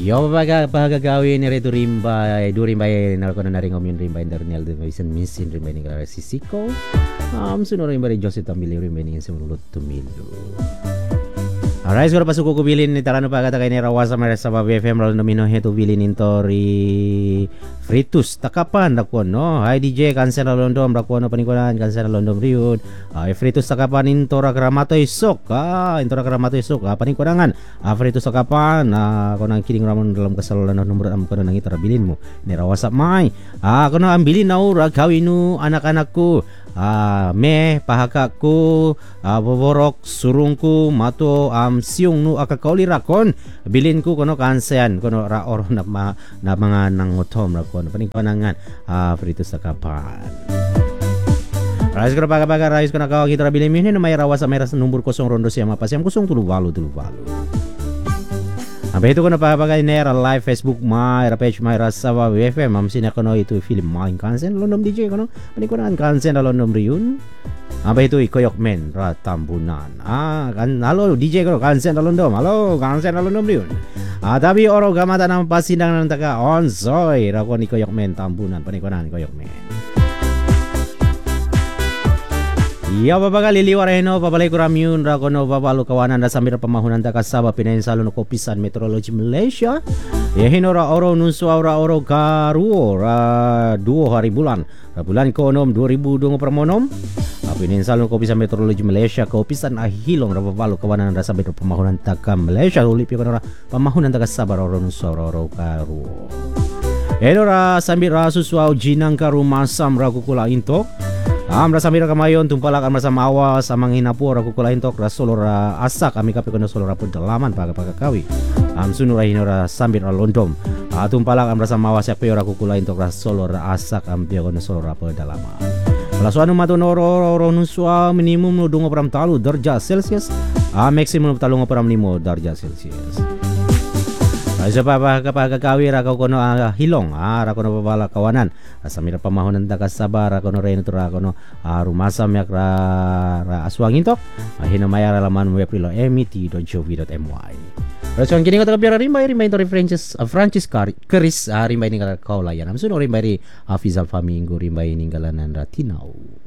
Yo pagagawin ni Redo Rimbay, du Rimbay na ko na naring omyun Rimbay Darnel de Mason Minsin Rimbay ni Clara Sisiko. Sunod Rimbay Joseph Tambili Rimbay ni Simulot Tumilo. Alright, siguro pasuko ko bilin ni Tarano pa kata kay ni Rawasa Mares sa BFM Rol nomino heto bilin intori Fritus takapan dakon no. Hai DJ cancel London dakon no panikunan cancel London riud. Ai Fritus takapan intora Kramato isok. Intora Kramato isok panikurangan. Fritus takapan kono ang kining ramon dalam kasalanan nomor am kono nang itara bilin mo ni Rawasa mai. Kono ambilin na ura gawinu anak-anakku. Me pahakaku boborok surungku mato siung nu akakauli rakon bilin ku kono kansean kono ra oro na mga nangotom rakon paning panangan Fritus takapan. Rais ko paga rais ko nakaw kita bilin mi no may rawas sa may ras number 0 rondo siya mapasiam 0 tuluwalo. Apa itu kono paga nera live Facebook my page my rasawa WFM mamsin kono itu film main kansen londom DJ kono paning kono kansen londom riun. Apa itu ikoyok men ra tambunan. Kan halo DJ kono kansen londom. Halo kansen londom riun. Tapi oro gamata nang pasindang nang taka onsoy ra kon ikoyok men tambunan paning kono ikoyok men. Iya bapak liliwareno pabalay ko ramyun rakono babalu kawanan da samira pamahunan da kasaba pinensalo no Kopisan Meteorology Malaysia. Hinora oro nunsu aura oro karuo ra 2 hari bulan. Bulan ke-6 2020 permonom. Pinensalo no Kopisan Meteorology Malaysia Kopisan ahilong ra babalu kawanan da samira pamahunan da Malaysia ulip yo ra pamahunan da kasaba oro nunsu oro karuo. Hinora samira suswau jinang karumasam ra kukula intok. Amra samira kamayon tumpalak amra sama awas amang hinapu ora kukulain tok rasolora asak ami kape kono solora pun dalaman paga-paga-kawi. Sunura hinora samira londom. Tumpalak amra sama awas ape ora kukulain tok rasolora asak ampi kono solora pun dalaman. Pelasuan umat noro nuswa minimum no 2 derajat Celsius. Maksimum 3.5 derajat Celsius. Sa pagkakawi ra kono hilong ra kono babala kawanan samira pamahunan da kasaba ra kono reno ra kono rumasa mek ra aswangin tok hinamaya laman web rilo met.gov.my. Rason kini kata biara rimbai tori Francis Keris rimbai ni kala kaulayan amsun rimbai Hafizal Famingo rimbai ninggalanan Ratinau.